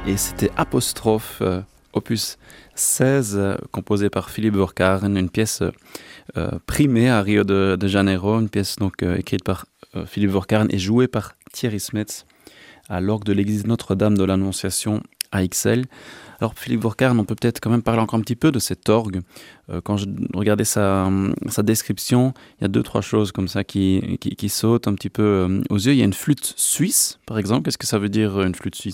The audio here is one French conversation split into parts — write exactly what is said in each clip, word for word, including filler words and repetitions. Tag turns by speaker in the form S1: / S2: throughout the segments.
S1: et c'était Apostrophe, euh, opus seize, euh, composé par Philippe Vorkaren, une pièce euh, primée à Rio de, de Janeiro, une pièce donc euh, écrite par euh, Philippe Vorkaren et jouée par Thierry Smets à l'orgue de l'église Notre-Dame de l'Annonciation à Ixelles. Alors Philippe Vorkaren, on peut peut-être quand même parler encore un petit peu de cet orgue. Euh, quand je regardais sa, sa description, il y a deux, trois choses comme ça qui, qui, qui sautent un petit peu euh, aux yeux. Il y a une flûte suisse, par exemple. Qu'est-ce que ça veut dire, une flûte suisse ?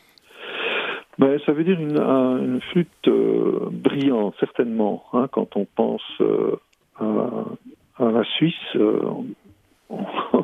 S2: Ben, ça veut dire une, un, une flûte euh, brillante, certainement. Hein, quand on pense euh, à, à la Suisse, euh, on,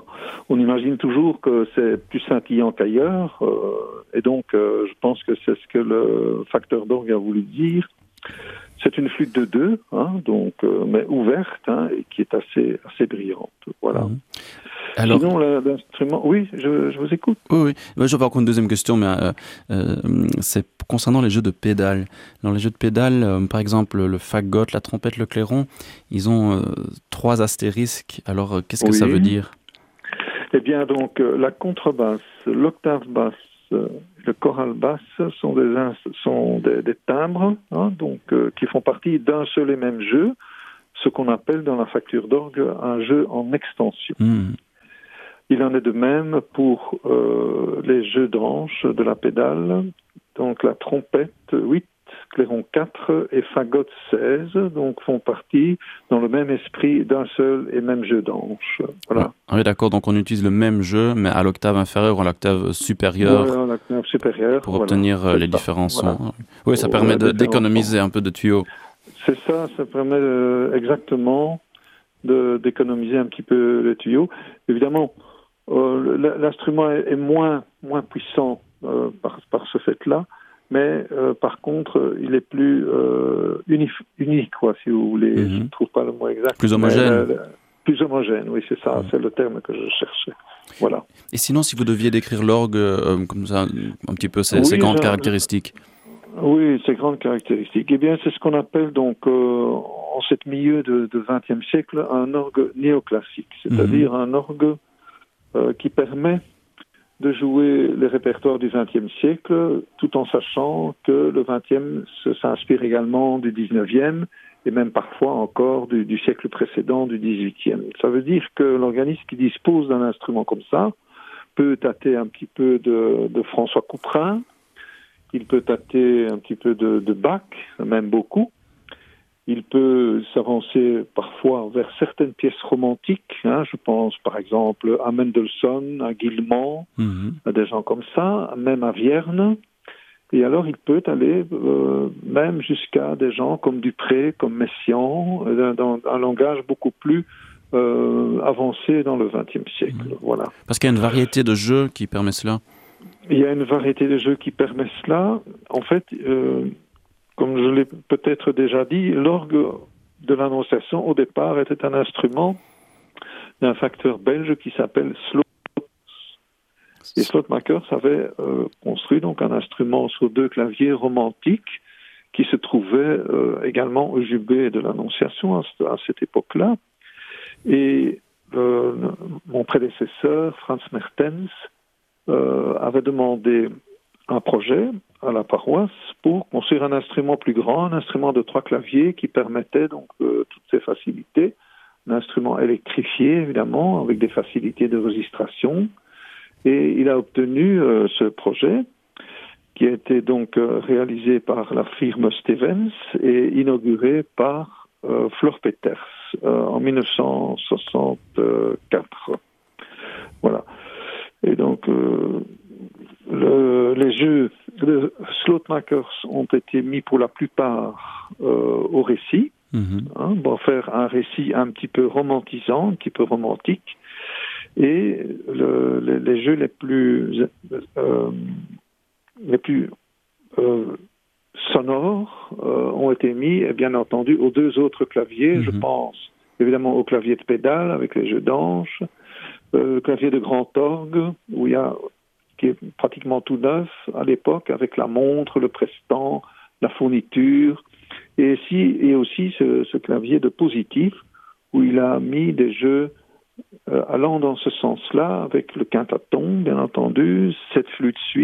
S2: on imagine toujours que c'est plus scintillant qu'ailleurs. Euh, et donc, euh, je pense que c'est ce que le facteur d'orgue a voulu dire. C'est une flûte de deux, hein, donc, euh, mais ouverte, hein, et qui est assez, assez brillante. Voilà. Mmh. Alors, sinon, l'instrument... Oui, je, je vous écoute.
S1: Oui, oui. J'avais encore une deuxième question, mais euh, euh, c'est concernant les jeux de pédales. Dans les jeux de pédales, euh, par exemple, le fagot, la trompette, le clairon, ils ont euh, trois astérisques. Alors, euh, qu'est-ce que oui. ça veut dire ?
S2: Eh bien, donc, euh, la contrebasse, l'octave basse, euh, le choral basse sont des, sont des, des timbres hein, donc, euh, qui font partie d'un seul et même jeu, ce qu'on appelle dans la facture d'orgue un jeu en extension. Mmh. Il en est de même pour euh, les jeux d'anches de la pédale, donc la trompette huit, clairon quatre et fagot seize, donc font partie dans le même esprit d'un seul et même jeu d'anches. Voilà.
S1: Ah oui, d'accord, donc on utilise le même jeu, mais à l'octave inférieure ou à l'octave supérieure,
S2: ouais, à l'octave supérieure
S1: pour
S2: voilà.
S1: obtenir euh, les ça. différents sons. Voilà. Oui, ça permet de, d'économiser un peu de tuyaux.
S2: C'est ça, ça permet euh, exactement de, d'économiser un petit peu les tuyaux. Évidemment, Euh, l'instrument est, est moins, moins puissant euh, par, par ce fait-là, mais euh, par contre, il est plus euh, unique, unique, quoi, si vous voulez. Mm-hmm. Je ne trouve pas le mot exact.
S1: Plus homogène.
S2: Mais, euh, plus homogène, oui, c'est ça, mm-hmm. c'est le terme que je cherchais. Voilà.
S1: Et sinon, si vous deviez décrire l'orgue, euh, comme ça, un petit peu ses, oui, ses grandes je... caractéristiques.
S2: Oui, ses grandes caractéristiques. Eh bien, c'est ce qu'on appelle donc euh, en ce milieu de, de vingtième siècle un orgue néoclassique, c'est-à-dire mm-hmm. un orgue Euh, qui permet de jouer les répertoires du vingtième siècle tout en sachant que le vingtième s'inspire également du dix-neuvième et même parfois encore du, du siècle précédent, du dix-huitième. Ça veut dire que l'organiste qui dispose d'un instrument comme ça peut tâter un petit peu de, de François Couperin, il peut tâter un petit peu de, de Bach, même beaucoup. Il peut s'avancer parfois vers certaines pièces romantiques. Hein, je pense par exemple à Mendelssohn, à Guilmant, mm-hmm. à des gens comme ça, même à Vierne. Et alors il peut aller euh, même jusqu'à des gens comme Dupré, comme Messiaen, dans un langage beaucoup plus euh, avancé dans le vingtième siècle. Mm-hmm. Voilà.
S1: Parce qu'il y a une variété de jeux qui permet cela.
S2: Il y a une variété de jeux qui permet cela. En fait... Euh, Comme je l'ai peut-être déjà dit, l'orgue de l'Annonciation, au départ, était un instrument d'un facteur belge qui s'appelle Slotmakers. Et Slotmakers avait euh, construit donc un instrument sur deux claviers romantiques qui se trouvait euh, également au jubé de l'Annonciation à, à cette époque-là. Et euh, mon prédécesseur, Franz Mertens, euh, avait demandé un projet à la paroisse pour construire un instrument plus grand, un instrument de trois claviers qui permettait donc euh, toutes ces facilités, un instrument électrifié évidemment avec des facilités de registration, et il a obtenu euh, ce projet qui a été donc euh, réalisé par la firme Stevens et inauguré par euh, Flor Peters euh, en dix-neuf cent soixante-quatre. Voilà. Et donc euh, Le, les jeux de Slotmakers ont été mis pour la plupart euh, au récit, mm-hmm. hein, pour faire un récit un petit peu romantisant, un petit peu romantique. Et le, les, les jeux les plus, euh, les plus euh, sonores euh, ont été mis, et bien entendu, aux deux autres claviers. Mm-hmm. Je pense évidemment au clavier de pédale avec les jeux d'anches, euh, le clavier de grand orgue, où il y a qui est pratiquement tout neuf à l'époque, avec la montre, le prestant, la fourniture, et, si, et aussi ce, ce clavier de positif, où il a mis des jeux euh, allant dans ce sens-là, avec le quintaton, bien entendu, cette flûte suisse, il y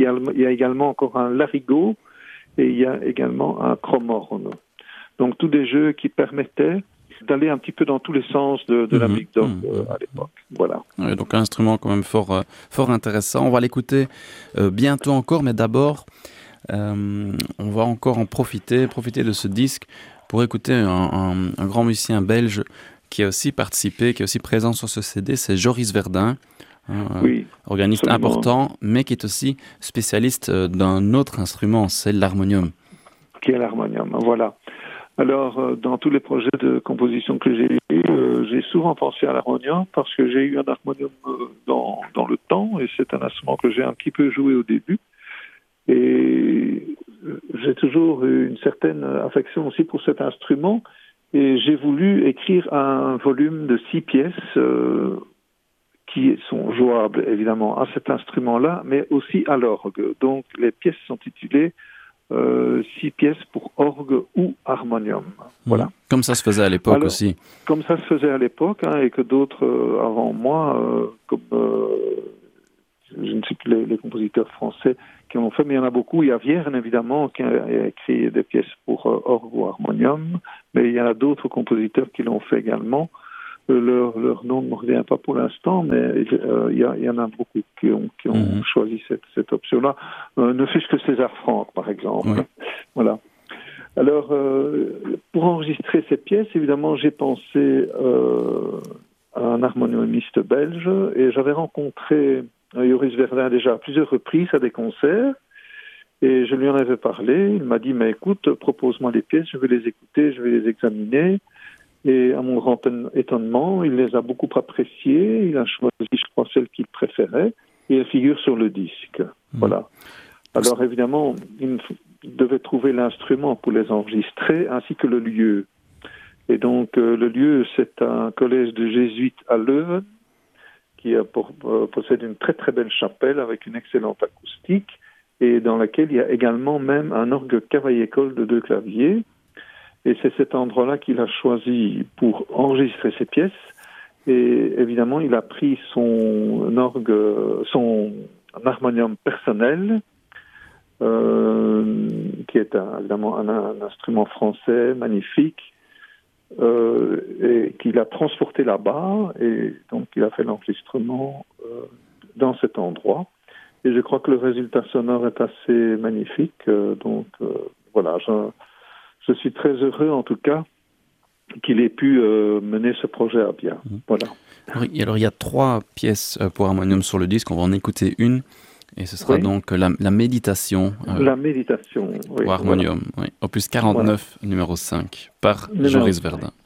S2: y a, il y a également encore un larigot et il y a également un chromorne. Donc tous des jeux qui permettaient d'aller un petit peu dans tous les sens de, de mmh, la musique d'orgue mmh, euh, à l'époque. Voilà.
S1: Oui, donc un instrument quand même fort, euh, fort intéressant. On va l'écouter euh, bientôt encore, mais d'abord, euh, on va encore en profiter, profiter de ce disque pour écouter un, un, un grand musicien belge qui a aussi participé, qui est aussi présent sur ce C D, c'est Joris Verdun. Un
S2: oui,
S1: organiste absolument important, mais qui est aussi spécialiste d'un autre instrument, c'est l'harmonium.
S2: Qui est l'harmonium, voilà. Alors, euh, dans tous les projets de composition que j'ai eus, euh, j'ai souvent pensé à l'harmonium parce que j'ai eu un harmonium euh, dans, dans le temps et c'est un instrument que j'ai un petit peu joué au début. Et j'ai toujours eu une certaine affection aussi pour cet instrument et j'ai voulu écrire un volume de six pièces euh, qui sont jouables évidemment à cet instrument-là, mais aussi à l'orgue. Donc les pièces sont titulées euh, six pièces pour orgue ou harmonium. Voilà.
S1: Comme ça se faisait à l'époque Alors, aussi.
S2: Comme ça se faisait à l'époque, hein, et que d'autres euh, avant moi, euh, comme euh, je ne sais plus les, les compositeurs français qui en ont fait, mais il y en a beaucoup. Il y a Vierne évidemment qui a écrit des pièces pour euh, orgue ou harmonium, mais il y en a d'autres compositeurs qui l'ont fait également. Leur, leur nom ne me revient pas pour l'instant, mais euh, il, y a, il y en a beaucoup qui ont, qui ont mmh. choisi cette, cette option-là. Euh, ne fût-ce que César Franck, par exemple. Oui. Voilà. Alors, euh, pour enregistrer ces pièces, évidemment, j'ai pensé euh, à un harmoniumiste belge et j'avais rencontré Joris Verdun déjà à plusieurs reprises à des concerts et je lui en avais parlé. Il m'a dit, mais écoute, propose-moi les pièces, je vais les écouter, je vais les examiner. Et à mon grand étonnement, il les a beaucoup appréciées. Il a choisi, je crois, celle qu'il préférait. Et elle figure sur le disque. Mmh. Voilà. Alors, évidemment, il devait trouver l'instrument pour les enregistrer, ainsi que le lieu. Et donc, euh, le lieu, c'est un collège de jésuites à Leuven, qui a pour, euh, possède une très, très belle chapelle avec une excellente acoustique, et dans laquelle il y a également même un orgue cavaille-école de deux claviers. Et c'est cet endroit-là qu'il a choisi pour enregistrer ses pièces. Et évidemment, il a pris son orgue, son harmonium personnel, euh, qui est un, évidemment un, un instrument français magnifique, euh, et qu'il a transporté là-bas. Et donc, il a fait l'enregistrement euh, dans cet endroit. Et je crois que le résultat sonore est assez magnifique. Euh, donc, euh, voilà, je... Je suis très heureux, en tout cas, qu'il ait pu euh, mener ce projet à bien. Mmh. Voilà.
S1: Alors, alors, il y a trois pièces pour harmonium sur le disque. On va en écouter une. Et ce sera oui. donc la, la méditation.
S2: Euh, la méditation, oui.
S1: Pour harmonium, voilà. Oui. Opus quarante-neuf, voilà. Numéro cinq, par
S2: numéro
S1: Joris Verdun.